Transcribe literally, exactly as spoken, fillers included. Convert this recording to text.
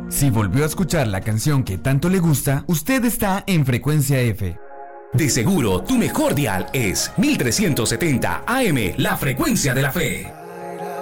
Si volvió a escuchar la canción que tanto le gusta, usted está en Frecuencia F. De seguro, tu mejor dial es mil trescientos setenta A M, la frecuencia de la fe.